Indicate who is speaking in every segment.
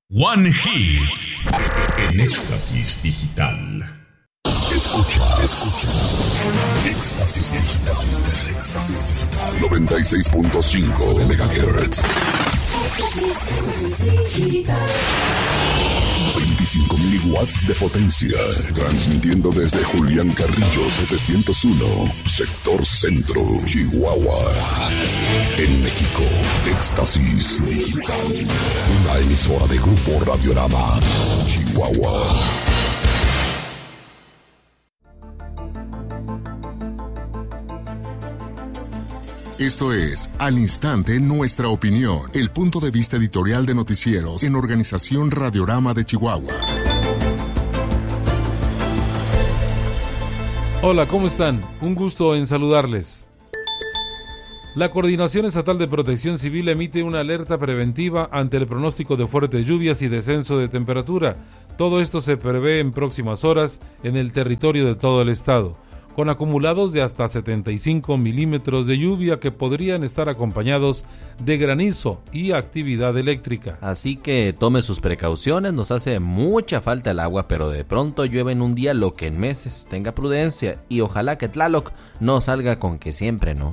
Speaker 1: One Hit. En Éxtasis Digital. Escucha. Éxtasis Digital. 96.5 de MHz. 25 miliwatts de potencia. Transmitiendo desde Julián Carrillo 701, Sector Centro, Chihuahua. En México, Éxtasis Digital. Una emisora de Grupo Radiorama, Chihuahua.
Speaker 2: Esto es Al Instante Nuestra Opinión, el punto de vista editorial de noticieros en Organización Radiorama de Chihuahua.
Speaker 3: Hola, ¿cómo están? Un gusto en saludarles. La Coordinación Estatal de Protección Civil emite una alerta preventiva ante el pronóstico de fuertes lluvias y descenso de temperatura. Todo esto se prevé en próximas horas en el territorio de todo el estado, con acumulados de hasta 75 milímetros de lluvia que podrían estar acompañados de granizo y actividad eléctrica.
Speaker 4: Así que tome sus precauciones, nos hace mucha falta el agua, pero de pronto llueve en un día lo que en meses. Tenga prudencia y ojalá que Tlaloc no salga con que siempre no.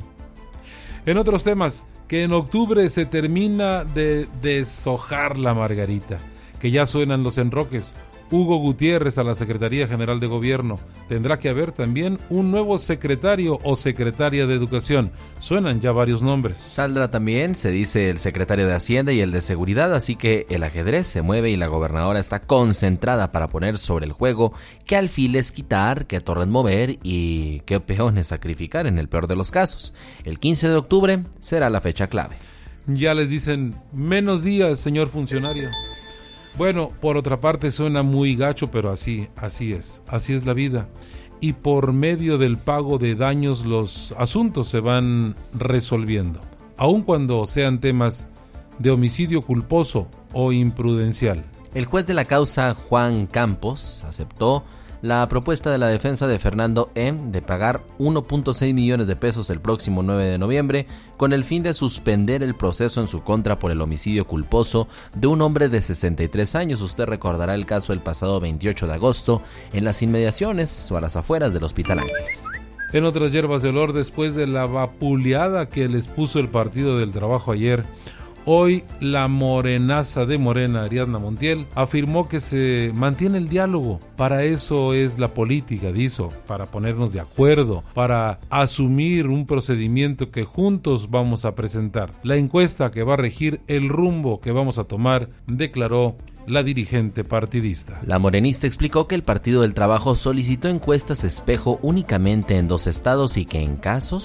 Speaker 3: En otros temas, que en octubre se termina de deshojar la margarita, que ya suenan los enroques. Hugo Gutiérrez a la Secretaría General de Gobierno. Tendrá que haber también un nuevo secretario o secretaria de Educación. Suenan ya varios nombres.
Speaker 4: Saldrá también, se dice, el secretario de Hacienda y el de Seguridad, así que el ajedrez se mueve y la gobernadora está concentrada para poner sobre el juego qué alfiles quitar, qué torres mover y qué peones sacrificar en el peor de los casos. El 15 de octubre será la fecha clave.
Speaker 3: Ya les dicen, menos días, señor funcionario. Bueno, por otra parte suena muy gacho, pero así es la vida. Y por medio del pago de daños los asuntos se van resolviendo, aun cuando sean temas de homicidio culposo o imprudencial.
Speaker 4: El juez de la causa, Juan Campos, aceptó la propuesta de la defensa de Fernando M. de pagar 1.6 millones de pesos el próximo 9 de noviembre con el fin de suspender el proceso en su contra por el homicidio culposo de un hombre de 63 años. Usted recordará el caso del pasado 28 de agosto en las inmediaciones o a las afueras del Hospital Ángeles.
Speaker 3: En otras hierbas de olor, después de la vapuleada que les puso el Partido del Trabajo ayer, hoy la morenaza de Morena, Ariadna Montiel, afirmó que se mantiene el diálogo. Para eso es la política, dijo, para ponernos de acuerdo, para asumir un procedimiento que juntos vamos a presentar. La encuesta que va a regir el rumbo que vamos a tomar, declaró la dirigente partidista.
Speaker 4: La morenista explicó que el Partido del Trabajo solicitó encuestas espejo únicamente en 2 estados y que en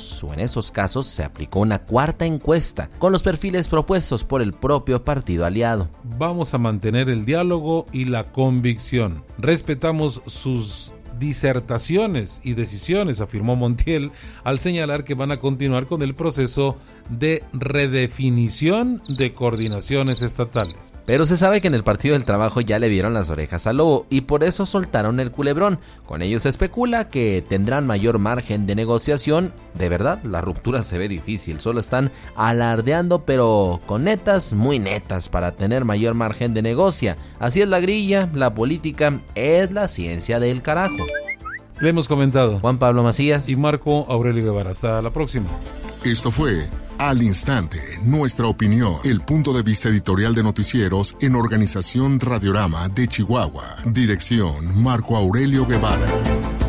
Speaker 4: esos casos se aplicó una cuarta encuesta con los perfiles propuestos por el propio partido aliado.
Speaker 3: Vamos a mantener el diálogo y la convicción. Respetamos sus disertaciones y decisiones, afirmó Montiel, al señalar que van a continuar con el proceso de redefinición de coordinaciones estatales.
Speaker 4: Pero se sabe que en el Partido del Trabajo ya le vieron las orejas al lobo y por eso soltaron el culebrón. Con ello se especula que tendrán mayor margen de negociación. De verdad, la ruptura se ve difícil, solo están alardeando, pero con netas, muy netas, para tener mayor margen de negocia. Así es la grilla, la política es la ciencia del carajo.
Speaker 3: Le hemos comentado
Speaker 4: Juan Pablo Macías
Speaker 3: y Marco Aurelio Guevara. Hasta la próxima.
Speaker 2: Esto fue Al Instante, Nuestra Opinión, el punto de vista editorial de noticieros en Organización Radiorama de Chihuahua. Dirección, Marco Aurelio Guevara.